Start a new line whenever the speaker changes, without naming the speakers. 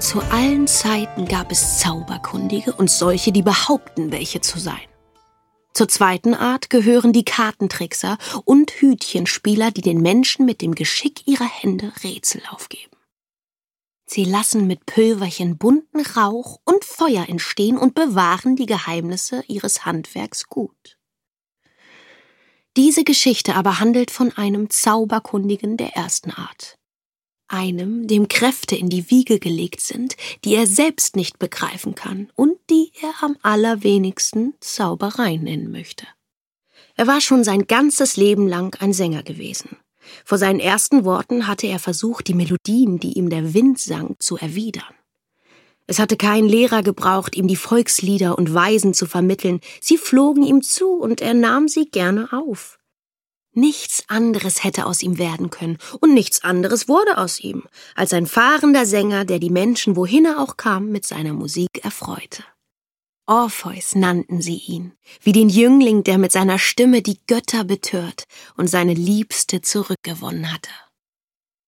Zu allen Zeiten gab es Zauberkundige und solche, die behaupten, welche zu sein. Zur zweiten Art gehören die Kartentrickser und Hütchenspieler, die den Menschen mit dem Geschick ihrer Hände Rätsel aufgeben. Sie lassen mit Pülverchen bunten Rauch und Feuer entstehen und bewahren die Geheimnisse ihres Handwerks gut. Diese Geschichte aber handelt von einem Zauberkundigen der ersten Art. Einem, dem Kräfte in die Wiege gelegt sind, die er selbst nicht begreifen kann und die er am allerwenigsten Zauberei nennen möchte. Er war schon sein ganzes Leben lang ein Sänger gewesen. Vor seinen ersten Worten hatte er versucht, die Melodien, die ihm der Wind sang, zu erwidern. Es hatte kein Lehrer gebraucht, ihm die Volkslieder und Weisen zu vermitteln. Sie flogen ihm zu und er nahm sie gerne auf. Nichts anderes hätte aus ihm werden können und nichts anderes wurde aus ihm, als ein fahrender Sänger, der die Menschen, wohin er auch kam, mit seiner Musik erfreute. Orpheus nannten sie ihn, wie den Jüngling, der mit seiner Stimme die Götter betört und seine Liebste zurückgewonnen hatte.